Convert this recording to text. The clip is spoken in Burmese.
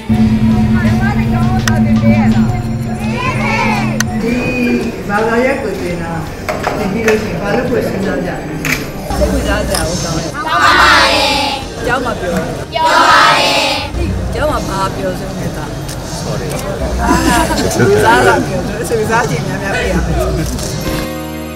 ဘာသာရပ်ကိုသင်တာသင်ပြီးလို့ရှိရင်ဘာလို့ကိုစဉ်းစားကြလဲစိတ်ဝင်စားကြအောင်တောင်းတယ်တောင်းပါပါတယ်ကျောင်းမှာပြောပါတယ်ကျောင်းမှာဘာပြောစမ်းနေတာ sorry စားလာပြောဆိုစားချင်များများပြရမယ်